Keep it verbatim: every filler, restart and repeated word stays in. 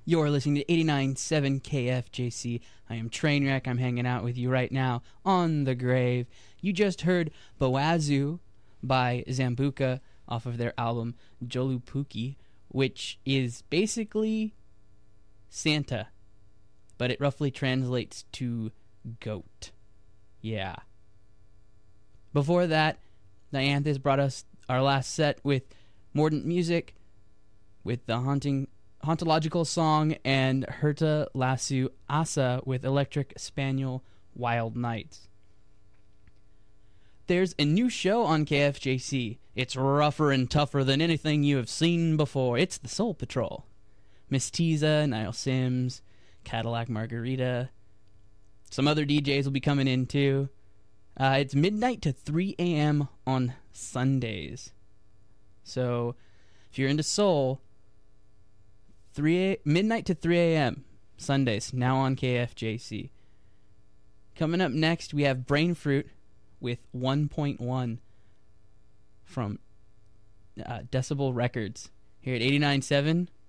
You're listening to eighty-nine point seven K F J C. I am Trainwreck. I'm hanging out with you right now on The Grave. You just heard Boazu by Zambuca off of their album Jolupuki, which is basically Santa, but it roughly translates to goat. Yeah. Before that, Dianthus brought us our last set with Mordant Music, with the haunting hauntological song, and Herta Lasu Asa with Electric Spaniel Wild Nights. There's a new show on K F J C. It's rougher and tougher than anything you have seen before. It's the Soul Patrol. Miss Tiza, Niall Sims, Cadillac Margarita. Some other D Js will be coming in too. Uh, it's midnight to three a.m. on Sundays. So if you're into soul, three midnight to three a.m. Sundays, now on K F J C. Coming up next, we have Brain Fruit with one point one from uh, Decibel Records here at eighty-nine point seven